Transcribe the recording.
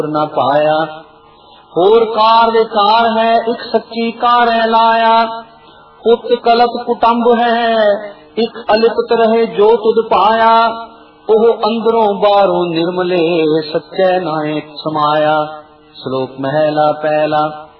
न पाया। होर कार दे कार है एक सच्ची कार है लाया। पुत कलप कुटुंब है एक अलिप्त रहे जो तुद पाया। ओह अंदरों बाहरों निर्मले सच्चे नायक समाया। श्लोक महला पहला।